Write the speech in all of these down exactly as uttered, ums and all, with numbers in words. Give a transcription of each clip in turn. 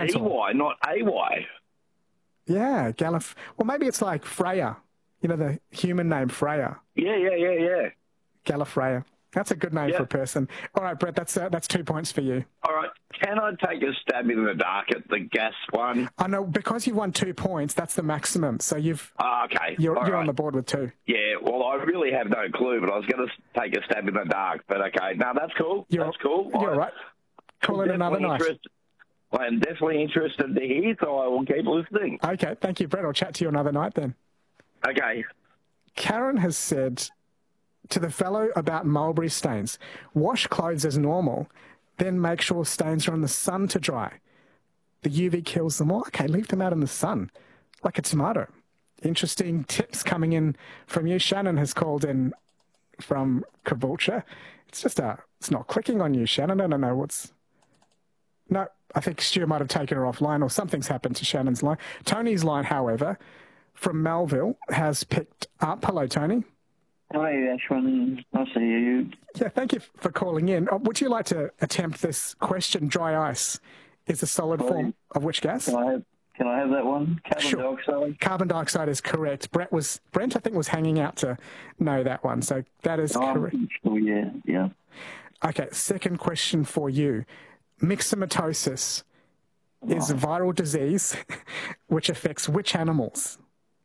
Skelemantle. E Y, not A Y. Yeah, Gallif. Well, maybe it's like Freya. You know, the human name Freya. Yeah, yeah, yeah, yeah. Gallifreya. That's a good name Yeah. for a person. All right, Brett, that's uh, that's two points for you. All right. Can I take a stab in the dark at the gas one? I know, because you've won two points, that's the maximum. So you've Oh, okay. you're, All you're right. on the board with two. Yeah, well, I really have no clue, but I was going to take a stab in the dark. But okay, no, that's cool. You're, that's cool. You're I, all right. Call I'm it another night. interest- I'm definitely interested to hear, so I will keep listening. Okay, thank you, Brett. I'll chat to you another night then. Okay. Karen has said to the fellow about mulberry stains, wash clothes as normal, then make sure stains are on the sun to dry. The U V kills them all. Okay, leave them out in the sun, like a tomato. Interesting tips coming in from you. Shannon has called in from Caboolture. It's just a, it's not clicking on you, Shannon. I don't know what's... No, I think Stu might have taken her offline or something's happened to Shannon's line. Tony's line, however, from Melville has picked up. Hello, Tony. Hi, Ashwin. Nice to hear you. Yeah, thank you for calling in. Oh, would you like to attempt this question? Dry ice is a solid Please. form of which gas? Can I have, can I have that one? Carbon Sure. dioxide? Carbon dioxide is correct. Brett was Brent, I think, was hanging out to know that one. So that is Oh, correct. sure, yeah, yeah. Okay, second question for you. Myxomatosis is a viral disease which affects which animals?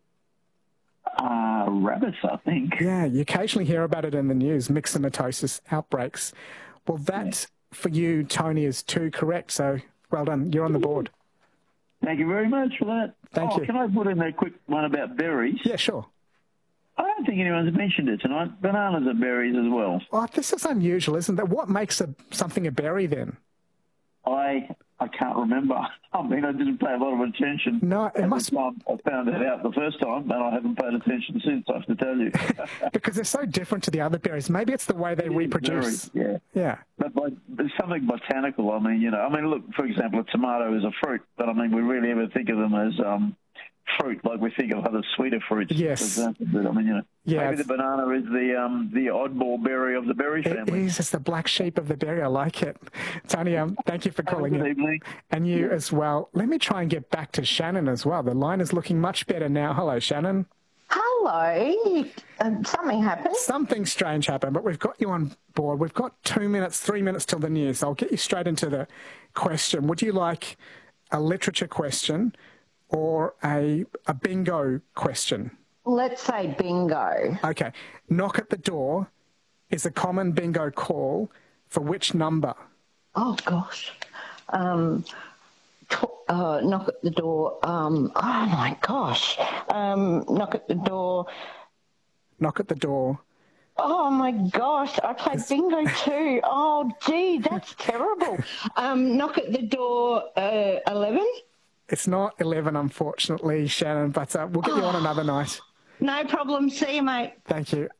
Uh, rabbits, I think. Yeah, you occasionally hear about it in the news, myxomatosis outbreaks. Well, that for you, Tony, is two correct. So well done. You're on the board. Thank you very much for that. Thank oh, you. Can I put in a quick one about berries? Yeah, sure. I don't think anyone's mentioned it tonight. Bananas are berries as well. Oh, this is unusual, isn't it? What makes a something a berry then? I I can't remember. I mean, I didn't pay a lot of attention. No, it At the must- time I found it out the first time, and I haven't paid attention since, I have to tell you. Because they're so different to the other berries. Maybe it's the way they reproduce. Very, yeah. Yeah. But by, there's something botanical. I mean, you know, I mean, look, for example, a tomato is a fruit, but I mean, we really ever think of them as um, fruit, like we think of other sweeter fruits. Yes. For example. But, I mean, you know, Yeah, maybe the it's- banana is the um, the oddball berry of the berry It family. is. It's the black sheep of the berry. I like it. Tony, um, thank you for Have a calling good in. evening. And you as well. Let me try and get back to Shannon as well. The line is looking much better now. Hello, Shannon. Hello. Um, something happened. Something strange happened, but we've got you on board. We've got two minutes, three minutes till the news. I'll get you straight into the question. Would you like a literature question or a, a bingo question? Let's say bingo. Okay. Knock at the door is a common bingo call for which number? Oh, gosh. Um, t- uh, knock at the door. Um, oh, my gosh. Um, knock at the door. Knock at the door. Oh, my gosh. I played bingo too. Oh, gee, that's terrible. Um, knock at the door, uh, eleven? It's not eleven, unfortunately, Shannon, but uh, we'll get you on another night. No problem. See you, mate. Thank you.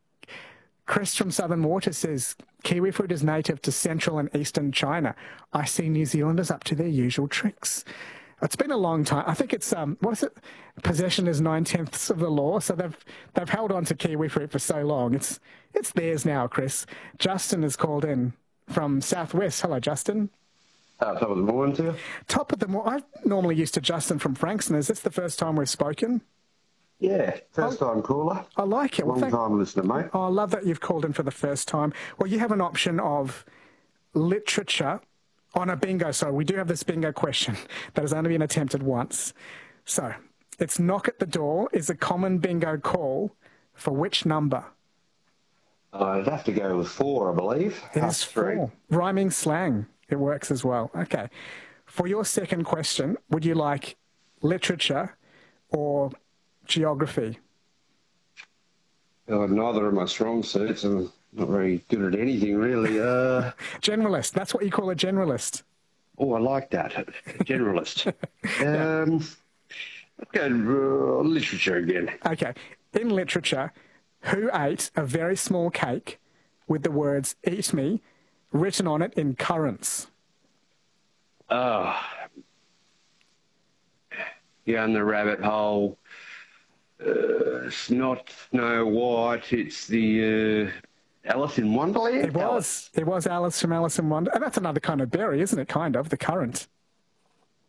Chris from Southern Water says, kiwi fruit is native to central and eastern China. I see New Zealanders up to their usual tricks. It's been a long time. I think it's, um, what is it? Possession is nine-tenths of the law. So they've they've held on to kiwi fruit for so long. It's it's theirs now, Chris. Justin has called in from Southwest. Hello, Justin. Uh, top of the morning to you. Top of the morning. I'm normally used to Justin from Frankston. Is this the first time we've spoken? Yeah, first time caller. I like it. Well, Long thank- time listener, mate. Oh, I love that you've called in for the first time. Well, you have an option of literature on a bingo. So we do have this bingo question that has only been attempted once. So it's knock at the door is a common bingo call for which number? I'd have to go with four, I believe. It Half is three. four. Rhyming slang. It works as well. Okay. For your second question, would you like literature or geography? Uh, neither are my strong suits. I'm not very good at anything, really. Uh, Generalist. That's what you call a generalist. oh, I like that. Generalist. um, I'd go uh, literature again. Okay. In literature, who ate a very small cake with the words "Eat me" written on it in currants? Oh, down the rabbit hole. Uh, it's not Snow White. It's the uh, Alice in Wonderland. It was. It was Alice from Alice in Wonder. And that's another kind of berry, isn't it? Kind of, the currant.